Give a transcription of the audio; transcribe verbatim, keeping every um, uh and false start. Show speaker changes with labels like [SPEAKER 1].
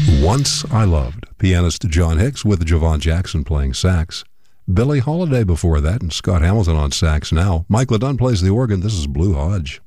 [SPEAKER 1] Once I Loved, pianist John Hicks with Javon Jackson playing sax. Billie Holiday before that, and Scott Hamilton on sax now. Mike LeDunn plays the organ. This is Blue Hodge.